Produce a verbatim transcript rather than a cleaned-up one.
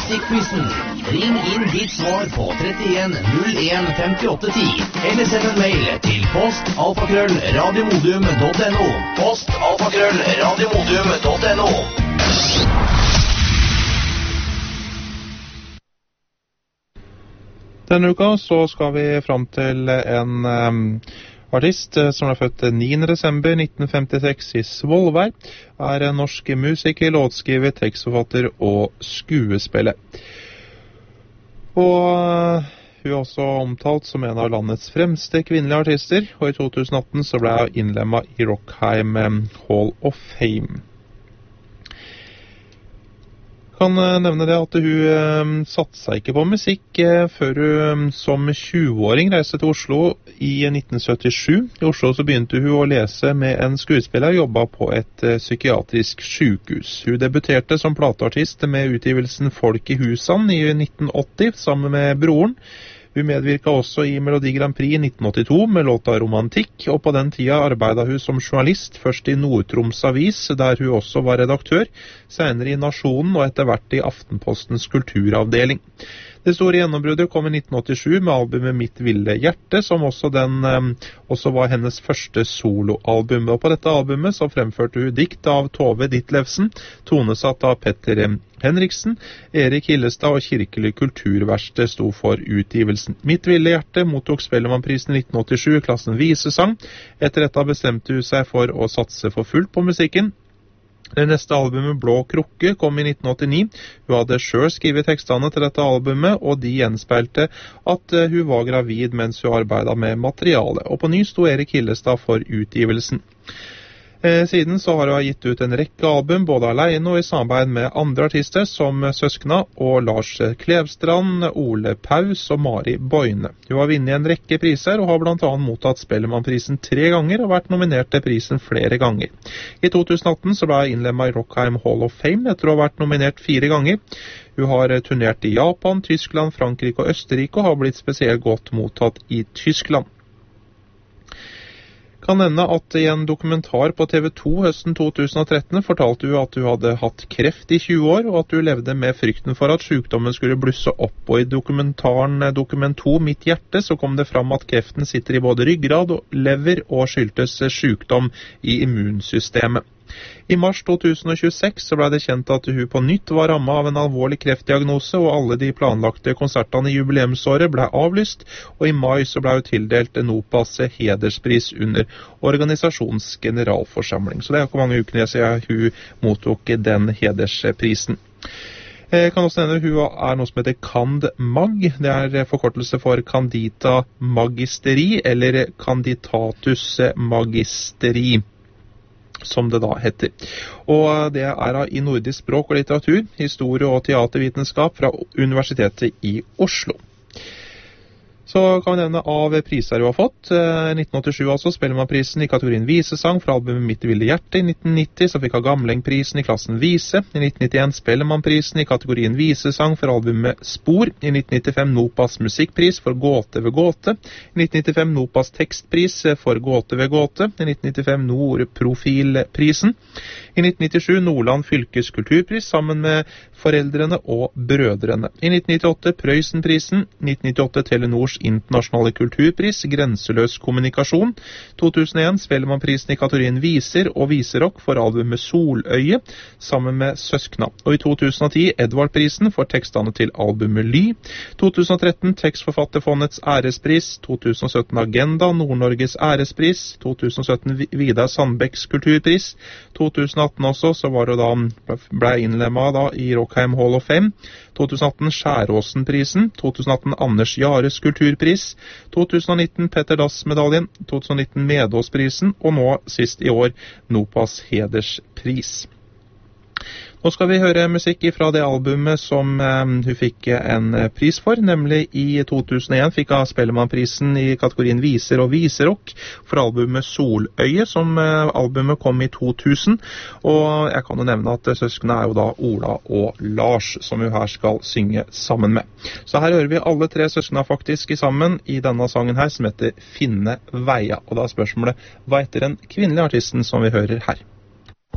Musikkquizen. Ring inn ditt svar på trettien null en femtiåtte ti, eller send en mail til post alfakrøll radiomodium punktum no. Post alfakrøll radiomodium punktum no. Denne uka så skal vi fram til en um, artist som er født niende desember nitten femtiseks i Svolvær, er en norsk musiker, låtskriver, tekstforfatter og skuespiller. Og hun er også omtalt som en av landets fremste kvinnelige artister, og i to tusen atten så ble hun innlemmet i Rockheim Hall of Fame. Jeg kan nevne det at hun eh, satte seg ikke på musikk eh, før hun som tjue-åring reiste til Oslo i nitten syttisju. I Oslo så begynte hun å lese med en skuespiller og jobbet på et eh, psykiatrisk sykehus. Hun debuterte som plateartist med utgivelsen Folk i Husan i nitten åtti sammen med broren. Hun medvirket også i Melodi Grand Prix i nitten åttito med låta Romantikk, og på den tida arbeidet hun som journalist, først i Nord-Troms Avis, der hun også var redaktør, senere i Nasjonen og etter hvert i Aftenpostens kulturavdeling. Det store gjennombruddet kom i nitten åttisju med albumet Mitt Ville Hjerte, som også, den, eh, også var hennes første soloalbum. Og på dette albumet så fremførte hun dikt av Tove Ditlevsen, tonesatt av Petter Henriksen, Erik Hillestad og Kirkelig Kulturverksted sto for utgivelsen. Mitt Ville Hjerte mottok Spellemannprisen i nitten åttisju i klassen visesang. Etter dette bestemte hun seg for å satse for fullt på musikken. Det neste albumet, Blå Krukke, kom i nitten åttini. Hun hadde selv skrevet tekstene til dette albumet, og de gjenspeilte at hun var gravid mens hun arbeidet med materiale. Og på ny sto Erik Hillestad for utgivelsen. Eh, siden så har hun gitt ut en rekke album, både alene og i samarbeid med andre artister som Søskna og Lars Klevstrand, Ole Paus og Mari Boine. Hun har vunnet en rekke priser og har blant annet mottatt Spellemannprisen tre ganger og vært nominert til prisen flere ganger. I to tusen atten så ble hun innlemmet i Rockheim Hall of Fame etter å ha vært nominert fire ganger. Hun har turnert i Japan, Tyskland, Frankrike og Østerrike og har blitt spesielt godt mottatt i Tyskland. Kan nevne at i en dokumentar på T V to høsten to tusen tretten fortalte hun at hun hadde hatt kreft i tjue år, og at hun levde med frykten for at sykdommen skulle blusse opp. Og i dokumentaren Dokument to Mitt Hjerte så kom det fram at kreften sitter i både ryggrad og lever og skyldtes sykdom i immunsystemet. I mars to tusen tjueseks så ble det kjent at hun på nytt var rammet av en alvorlig kreftdiagnose, og alle de planlagte konsertene i jubileumsåret ble avlyst, og i mai så ble hun tildelt Nopas hederspris under organisasjonens generalforsamling. Så det er ikke mange ukene siden hun mottok den hedersprisen. Jeg kan også nevne at hun er noe som heter Cand Mag. Det er forkortelse for Candida Magisteri, eller Canditatus Magisteri, som det da heter. Og det er i nordisk språk og litteratur, historie og teatervitenskap fra Universitetet i Oslo. Så kan vi nevne av priser hun har fått. I nitten åttisju altså Spellemannprisen i kategorien visesang for albumet Mitt Ville Hjerte. I nitten nitti så fikk hun Gamlingprisen i klassen vise. I nitten nittien Spellemannprisen i kategorien visesang for albumet Spor. I nitten nittifem Nopas musikkpris for Gåte ved Gåte. I nitten nittifem Nopas tekstpris for Gåte ved Gåte. I nitten nittifem Nordprofilprisen. I nitten nittisju Nordland fylkes kulturpris sammen med Foreldrene og Brødrene. I nitten nittiåtte Prøysenprisen. I nitten nittiåtte Telenors internasjonale kulturpris, Grenseløs kommunikasjon. to tusen og en Spellemannprisen i kategorien Viser og Viserock for albumet Soløye, sammen med Søskna. Og i to tusen og ti Edvardprisen for tekstene til albumet Ly. to tusen og tretten Tekstforfatterfondets ærespris. to tusen og sytten Agenda, Nord-Norges ærespris. to tusen og sytten Vidar Sandbecks kulturpris. to tusen og atten også, så var det da, ble innlemmet da i Rockheim Hall of Fame. to tusen og atten Skjæråsenprisen. to tusen og atten Anders Jares kulturpris. to tusen og nitten Petter Dass-medaljen. to tusen og nitten Medåsprisen. Og nå sist i år Nopas hederspris. Nå skal vi høre musikk fra det albumet som eh, hun fikk en pris for, nemlig i to tusen og en fikk hun Spellemannprisen i kategorien Viser og Viserock for albumet Soløye, som eh, albumet kom i to tusen. Og jeg kan jo nevne at søskene er jo da Ola og Lars, som hun her skal synge sammen med. Så her hører vi alle tre søskene faktisk sammen i denne sangen her, som heter Finne Veia. Og da er spørsmålet, hva heter den kvinnelige artisten som vi hører her?